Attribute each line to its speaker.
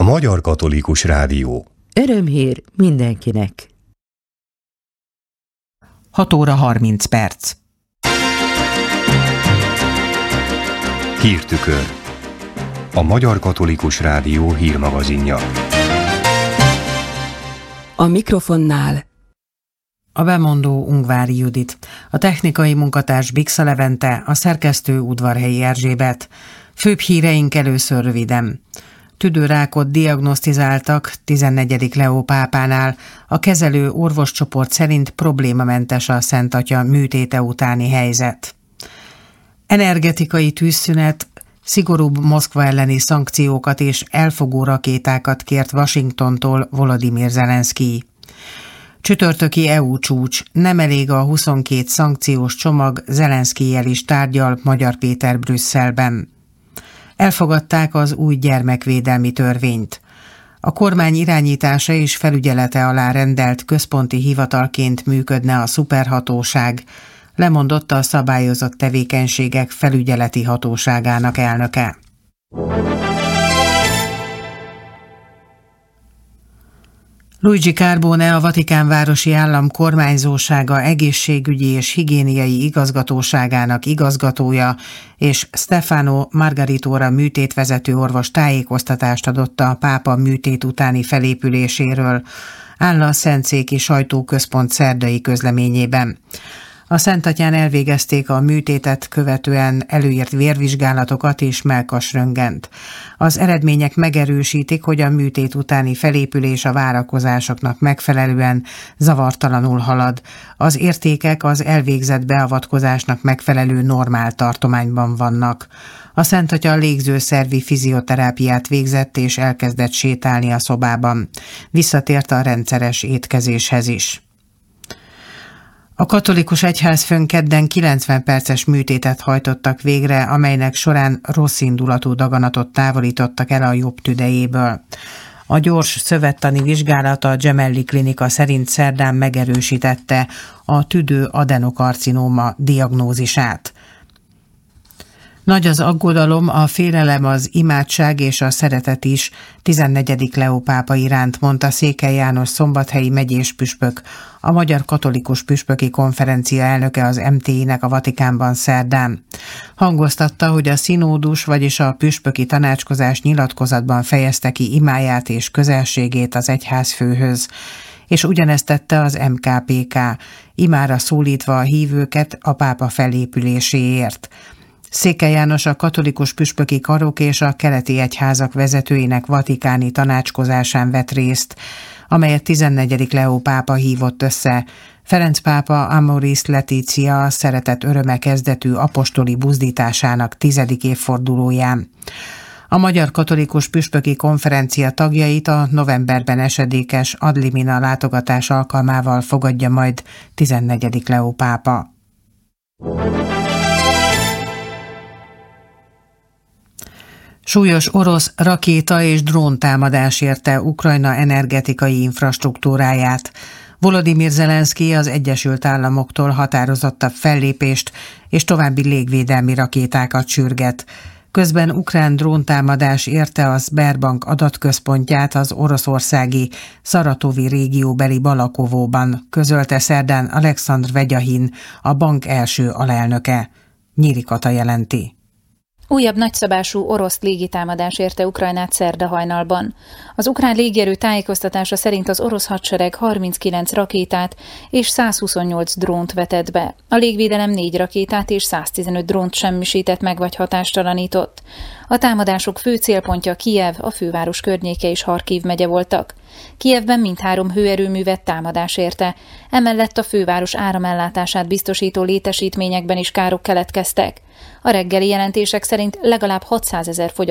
Speaker 1: Magyar Katolikus Rádió.
Speaker 2: Örömhír mindenkinek.
Speaker 3: 6 óra 30 perc.
Speaker 1: Hírtükör. A Magyar Katolikus Rádió hírmagazinja.
Speaker 4: A mikrofonnál
Speaker 3: A bemondó Ungvári Judit, a technikai munkatárs Biksa Levente, a szerkesztő Udvarhelyi Erzsébet. Főbb híreink először röviden. Tüdőrákot diagnosztizáltak 14. Leó pápánál. A kezelő orvoscsoport szerint problémamentes a Szent Atya műtéte utáni helyzet. Energetikai tűzszünet, szigorúbb Moszkva elleni szankciókat és elfogó rakétákat kért Washingtontól Volodymyr Zelenszkij. Csütörtöki EU csúcs, nem elég a 22 szankciós csomag, Zelenszkijjel is tárgyal Magyar Péter Brüsszelben. Elfogadták az új gyermekvédelmi törvényt. A kormány irányítása és felügyelete alá rendelt központi hivatalként működne a szuperhatóság, lemondott a szabályozott tevékenységek felügyeleti hatóságának elnöke. Luigi Carbone, a Vatikán városi állam kormányzósága egészségügyi és higiéniai igazgatóságának igazgatója, és Stefano Margaritóra műtétvezető orvos tájékoztatást adott a pápa műtét utáni felépüléséről, áll a Szentszéki Sajtóközpont szerdai közleményében. A Szent Atyán elvégezték a műtétet követően előírt vérvizsgálatokat és mellkasröntgent. Az eredmények megerősítik, hogy a műtét utáni felépülés a várakozásoknak megfelelően zavartalanul halad. Az értékek az elvégzett beavatkozásnak megfelelő normál tartományban vannak. A Szent Atya légzőszervi fizioterápiát végzett és elkezdett sétálni a szobában. Visszatért a rendszeres étkezéshez is. A katolikus egyházfőn kedden 90 perces műtétet hajtottak végre, amelynek során rosszindulatú daganatot távolítottak el a jobb tüdejéből. A gyors szövettani vizsgálat a Gemelli Klinika szerint szerdán megerősítette a tüdő adenokarcinóma diagnózisát. Nagy az aggodalom, a félelem, az imádság és a szeretet is 14. Leó pápa iránt, mondta Székely János szombathelyi megyés püspök, a Magyar Katolikus Püspöki Konferencia elnöke az MTI-nek a Vatikánban szerdán. Hangoztatta, hogy a szinódus, vagyis a püspöki tanácskozás nyilatkozatban fejezte ki imáját és közelségét az egyházfőhöz, és ugyanezt tette az MKPK, imára szólítva a hívőket a pápa felépüléséért. Székely János a katolikus püspöki karok és a keleti egyházak vezetőinek vatikáni tanácskozásán vett részt, amelyet 14. Leó pápa hívott össze. Ferenc pápa Amoris Laetitia szeretet öröme kezdetű apostoli buzdításának 10. évfordulóján. A Magyar Katolikus Püspöki Konferencia tagjait a novemberben esedékes ad limina látogatás alkalmával fogadja majd 14. Leó pápa. Súlyos orosz rakéta és dróntámadás érte Ukrajna energetikai infrastruktúráját. Volodymyr Zelenszkij az Egyesült Államoktól határozottabb fellépést és további légvédelmi rakétákat sürget. Közben ukrán dróntámadás érte a Sberbank adatközpontját az oroszországi Szaratovi régióbeli Balakovóban, közölte szerdán Alekszandr Vegyahin, a bank első alelnöke. Nyíri Kata jelenti.
Speaker 5: Újabb nagyszabású orosz légitámadás érte Ukrajnát szerda hajnalban. Az ukrán légierő tájékoztatása szerint az orosz hadsereg 39 rakétát és 128 drónt vetett be. A légvédelem 4 rakétát és 115 drónt semmisített meg vagy hatástalanított. A támadások fő célpontja Kijev, a főváros környéke és Harkiv megye voltak. Kijevben mindhárom hőerőművet támadás érte, emellett a főváros áramellátását biztosító létesítményekben is károk keletkeztek. A reggeli jelentések szerint legalább 600 000 fogyasztó